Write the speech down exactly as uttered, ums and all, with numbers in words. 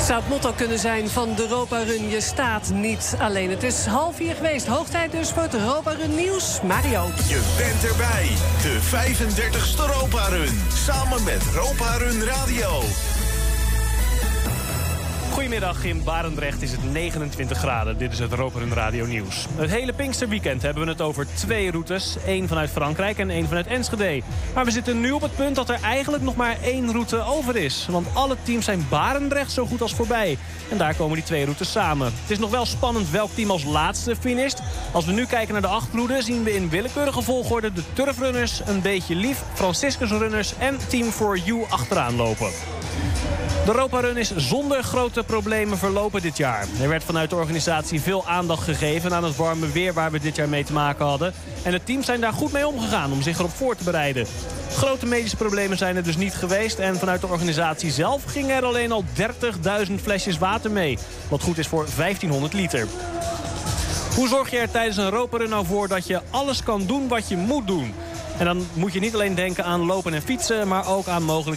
Het zou het motto kunnen zijn van de Europa Run. Je staat niet alleen. Het is half vier geweest. Hoog tijd dus voor het Europa Run nieuws. Mario. Je bent erbij. De vijfendertigste Europa Run. Samen met Europa Run Radio. Goedemiddag, in Barendrecht is het negenentwintig graden. Dit is het Europa Run Radio Nieuws. Het hele Pinksterweekend hebben we het over twee routes. één vanuit Frankrijk en één vanuit Enschede. Maar we zitten nu op het punt dat er eigenlijk nog maar één route over is. Want alle teams zijn Barendrecht zo goed als voorbij. En daar komen die twee routes samen. Het is nog wel spannend welk team als laatste finisht. Als we nu kijken naar de achtroute zien we in willekeurige volgorde de Turfrunners, een beetje lief, Franciscus Runners en Team for You achteraan lopen. De Europa Run is zonder grote problemen verlopen dit jaar. Er werd vanuit de organisatie veel aandacht gegeven aan het warme weer waar we dit jaar mee te maken hadden. En de teams zijn daar goed mee omgegaan om zich erop voor te bereiden. Grote medische problemen zijn er dus niet geweest. En vanuit de organisatie zelf gingen er alleen al dertigduizend flesjes water mee. Wat goed is voor vijftienhonderd liter. Hoe zorg je er tijdens een Europa Run nou voor dat je alles kan doen wat je moet doen? En dan moet je niet alleen denken aan lopen en fietsen, maar ook aan mogelijk